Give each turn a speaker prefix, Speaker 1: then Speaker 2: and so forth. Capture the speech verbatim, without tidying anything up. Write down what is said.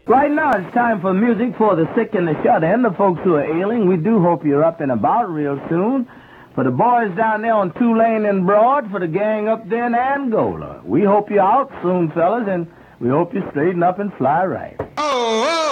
Speaker 1: Right now, it's time for music for the sick and the shut-in, the folks who are ailing. We do hope you're up and about real soon. For the boys down there on Tulane and Broad, for the gang up there in Angola. We hope you're out soon, fellas, and we hope you straighten up and fly right.
Speaker 2: Oh, oh.